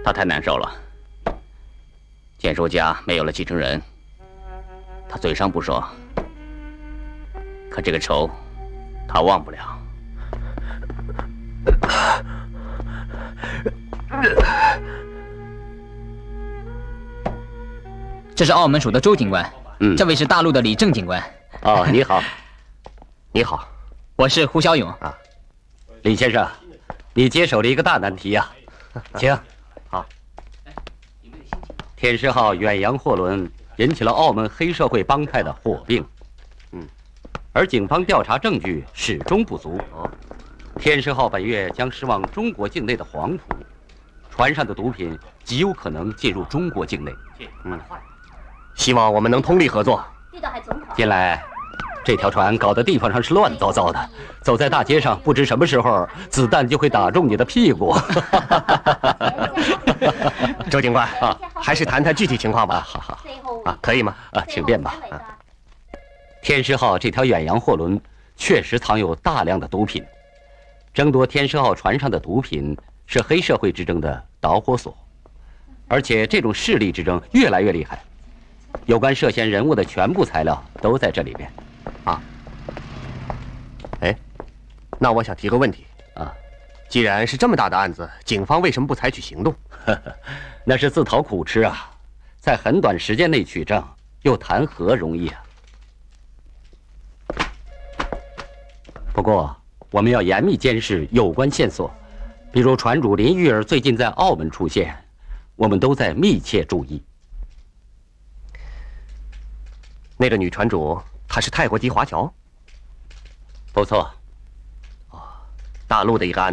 他太难受了。建寿家没有了继承人，他嘴上不说，可这个仇他忘不了。 这是澳门署的周警官，这位是大陆的李正警官。 哦，你好，你好， 我是胡小勇啊。李先生，你接手了一个大难题呀，请。好。天狮号远洋货轮引起了澳门黑社会帮派的火并，而警方调查证据始终不足。天狮号本月将驶往中国境内的黄埔，船上的毒品极有可能进入中国境内。 希望我们能通力合作。 近来，这条船搞得地方上是乱糟糟的，走在大街上，不知什么时候子弹就会打中你的屁股。 周警官啊，还是谈谈具体情况吧。 好， 啊，可以吗？ 啊，请便吧。天狮号这条远洋货轮确实藏有大量的毒品，争夺天狮号船上的毒品是黑社会之争的导火索，而且这种势力之争越来越厉害。有关涉嫌人物的全部材料都在这里边，啊。 哎，那我想提个问题啊， 既然是这么大的案子，警方为什么不采取行动？ 那是自讨苦吃啊，在很短时间内取证，又谈何容易啊！不过我们要严密监视有关线索，比如船主林玉儿最近在澳门出现，我们都在密切注意。 那个女船主，她是泰国籍华侨。 不错。 大陆的一个案